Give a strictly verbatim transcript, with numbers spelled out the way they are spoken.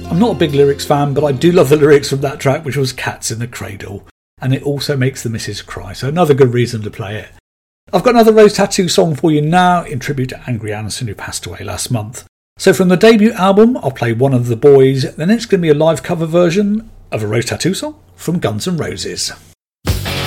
I'm not a big lyrics fan, but I do love the lyrics from that track, which was Cats in the Cradle. And it also makes the missus cry, so another good reason to play it. I've got another Rose Tattoo song for you now, in tribute to Angry Anderson, who passed away last month. So from the debut album, I'll play One of the Boys, then it's going to be a live cover version of a Rose Tattoo song from Guns N' Roses.